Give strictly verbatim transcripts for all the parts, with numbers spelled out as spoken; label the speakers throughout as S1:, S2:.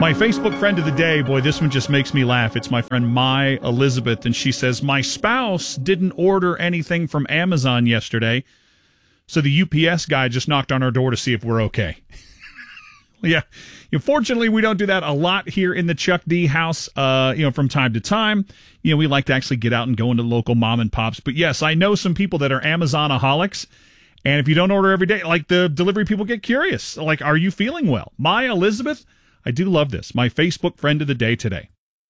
S1: My Facebook friend of the day, boy, this one just makes me laugh. It's my friend Mai Elizabeth, and she says, my spouse didn't order anything from Amazon yesterday, so the U P S guy just knocked on our door to see if we're okay. Yeah. Unfortunately, we don't do that a lot here in the Chuck D house, uh, you know, from time to time. You know, we like to actually get out and go into local mom and pops. But yes, I know some people that are Amazonaholics. And if you don't order every day, like the delivery people get curious. Like, are you feeling well? Mai Elizabeth, I do love this. My Facebook friend of the day today.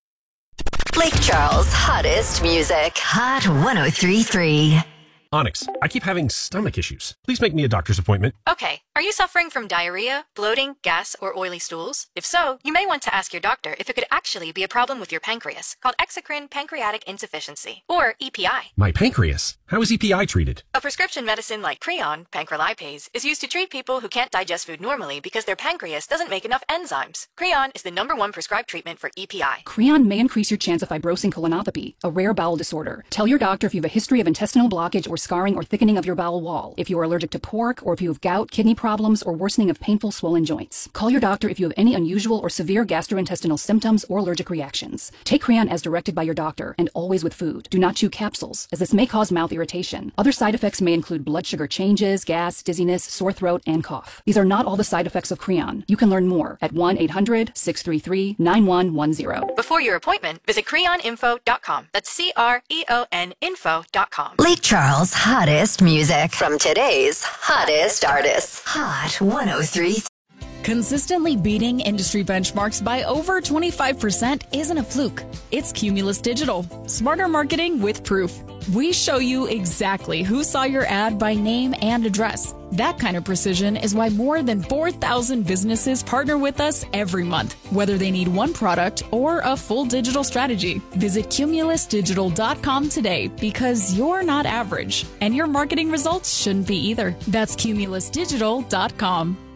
S2: Lake Charles' hottest music. Hot one oh three point three.
S3: Onyx, I keep having stomach issues. Please make me a doctor's appointment.
S4: Okay. Are you suffering from diarrhea, bloating, gas, or oily stools? If so, you may want to ask your doctor if it could actually be a problem with your pancreas, called exocrine pancreatic insufficiency, or E P I.
S3: My pancreas? How is E P I treated?
S4: A prescription medicine like Creon, pancrelipase, is used to treat people who can't digest food normally because their pancreas doesn't make enough enzymes. Creon is the number one prescribed treatment for E P I.
S5: Creon may increase your chance of fibrosing colonopathy, a rare bowel disorder. Tell your doctor if you have a history of intestinal blockage or scarring or thickening of your bowel wall, if you are allergic to pork, or if you have gout, kidney problems, or worsening of painful swollen joints. Call your doctor if you have any unusual or severe gastrointestinal symptoms or allergic reactions. Take Creon as directed by your doctor, and always with food. Do not chew capsules, as this may cause mouth irritation. Other side effects may include blood sugar changes, gas, dizziness, sore throat, and cough. These are not all the side effects of Creon. You can learn more at one eight hundred, six three three, nine one one zero.
S4: Before your appointment, visit creon info dot com. That's C R E O N info dot com.
S2: Lake Charles' hottest music from today's hottest artists. Hot one oh three.
S6: Consistently beating industry benchmarks by over twenty-five percent isn't a fluke. It's Cumulus Digital. Smarter marketing with proof. We show you exactly who saw your ad by name and address. That kind of precision is why more than four thousand businesses partner with us every month, whether they need one product or a full digital strategy. Visit cumulus digital dot com today, because you're not average, and your marketing results shouldn't be either. That's cumulus digital dot com.